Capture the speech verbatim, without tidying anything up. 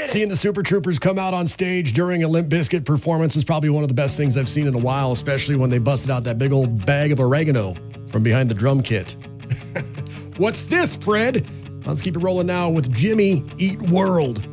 Seeing the Super Troopers come out on stage during a Limp Bizkit performance is probably one of the best things I've seen in a while, especially when they busted out that big old bag of oregano from behind the drum kit. What's this, Fred? Let's keep it rolling now with Jimmy Eat World.